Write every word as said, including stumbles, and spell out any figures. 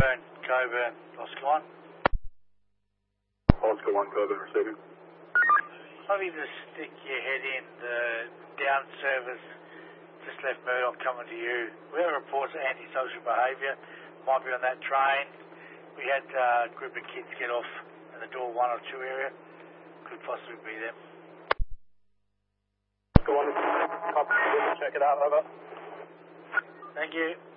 Coburn, Coburn, Oscar one. Oscar one, Coburn receiving. Maybe just stick your head in the down service, just left Murdoch coming to you. We have reports of antisocial behaviour, might be on that train. We had uh, a group of kids get off in the door one or two area, could possibly be them. Oscar one, check it out, over. Thank you.